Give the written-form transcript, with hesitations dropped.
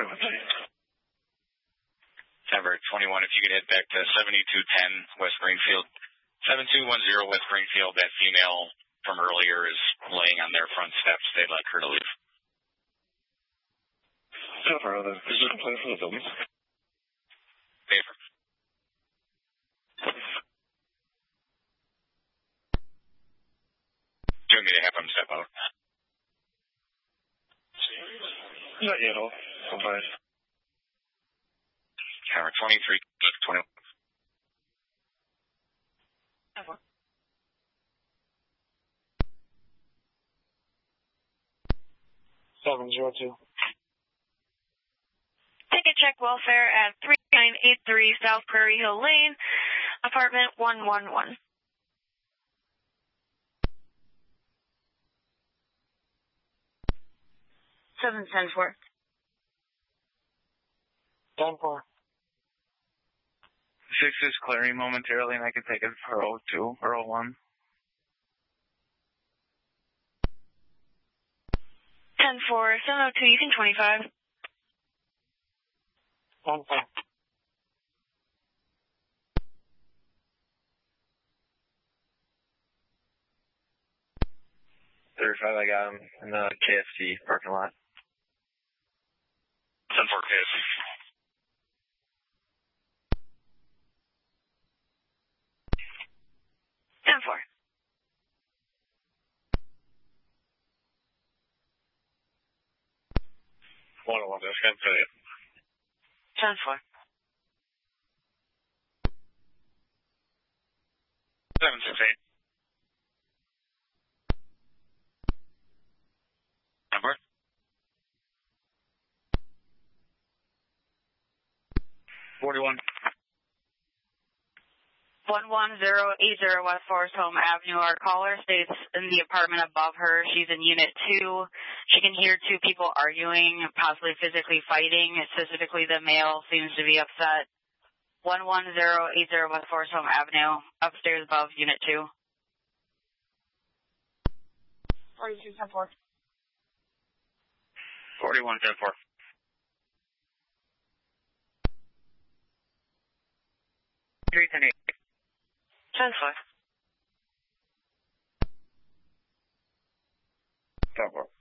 December 21, if you could head back to 7210 West Greenfield. 7210 West Greenfield, that female from earlier is laying on their front steps. They'd like her to leave. Is there a complaint from the building? Favor. Do you want me to have them step out? Not yet, I'm fine. Camera 23, 21. 702. Ticket check welfare at 3983 South Prairie Hill Lane, apartment 111. 710-4. 10-4. 6 is clearing momentarily, and I can take it for 02 or 01. 10-4, 702, you can 25. 10-4. 35, I got him in the KFC parking lot. 10-4 KFC. 10-4. 101, just can't say it. 10-4. 768. Number? 41. 11080 West Forest Home Avenue. Our caller stays in the apartment above her. She's in Unit 2. She can hear two people arguing, possibly physically fighting. Specifically, the male seems to be upset. 11080 West Forest Home Avenue, upstairs above Unit 2. 42-10-4. 41, 10-4. 310-8. 10-4. 10-4.